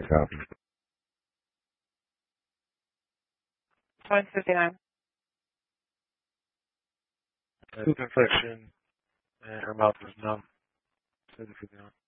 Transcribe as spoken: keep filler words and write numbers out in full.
copy. one fifty-nine. Tooth infection, and her mouth was numb. seven fifty-nine.